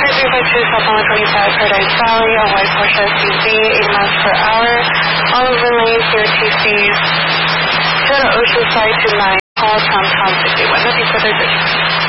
South on 25 Paradise Valley, a white Porsche SUV, 80 miles per hour. All of the lanes near TC's. Turn Oceanside to 9. Call Tom 61. Nothing further.